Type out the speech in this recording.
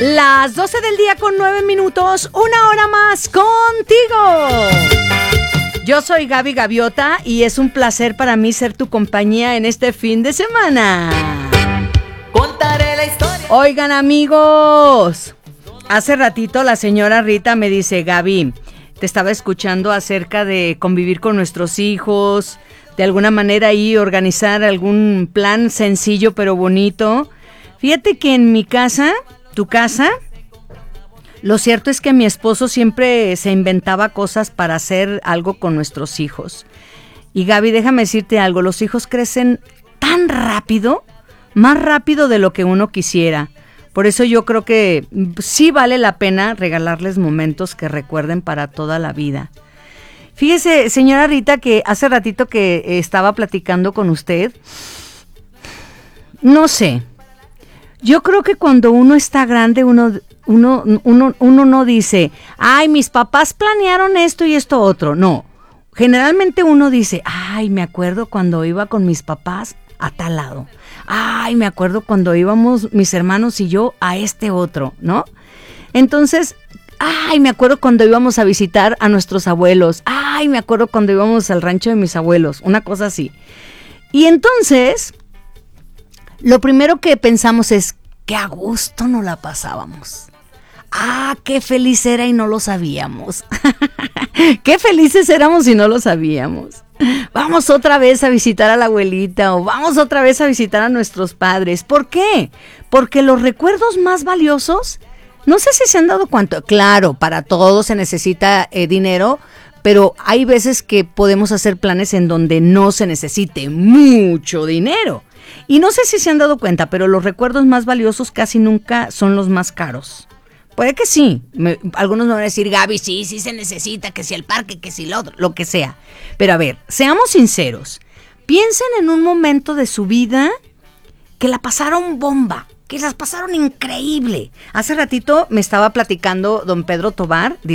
Las 12 del día con 9 minutos, una hora más contigo. Yo soy Gaby Gaviota y es un placer para mí ser tu compañía en este fin de semana. Contaré la historia. Oigan, amigos, hace ratito la señora Rita me dice: Gaby, te estaba escuchando acerca de convivir con nuestros hijos, de alguna manera ahí organizar algún plan sencillo pero bonito. Fíjate que en mi casa, tu casa, lo cierto es que mi esposo siempre se inventaba cosas para hacer algo con nuestros hijos. Y Gaby, déjame decirte algo, los hijos crecen tan rápido, más rápido de lo que uno quisiera. Por eso yo creo que sí vale la pena regalarles momentos que recuerden para toda la vida. Fíjese, señora Rita, que hace ratito que estaba platicando con usted, no sé, yo creo que cuando uno está grande, uno no dice, ay, mis papás planearon esto y esto otro. No, generalmente uno dice, ay, me acuerdo cuando iba con mis papás a tal lado. Ay, me acuerdo cuando íbamos mis hermanos y yo a este otro, ¿no? Entonces, ay, me acuerdo cuando íbamos a visitar a nuestros abuelos. Ay, me acuerdo cuando íbamos al rancho de mis abuelos. Una cosa así. Y entonces, lo primero que pensamos es, qué a gusto nos la pasábamos. Ah, qué feliz era y no lo sabíamos. Qué felices éramos y no lo sabíamos. Vamos otra vez a visitar a la abuelita o vamos otra vez a visitar a nuestros padres. ¿Por qué? Porque los recuerdos más valiosos, no sé si se han dado cuenta, claro, para todo se necesita dinero, pero hay veces que podemos hacer planes en donde no se necesite mucho dinero. Y no sé si se han dado cuenta, pero los recuerdos más valiosos casi nunca son los más caros. Puede que sí, algunos me van a decir, Gaby, sí se necesita, que si el parque, que si lo que sea. Pero a ver, seamos sinceros, piensen en un momento de su vida que la pasaron bomba, que las pasaron increíble. Hace ratito me estaba platicando don Pedro Tobar,